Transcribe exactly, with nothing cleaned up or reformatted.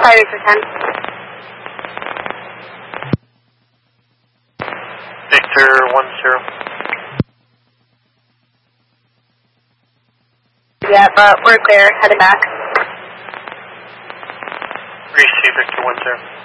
Sorry, Victor ten. Victor one zero. Yeah, but we're clear. Headed back. Receive Victor one zero.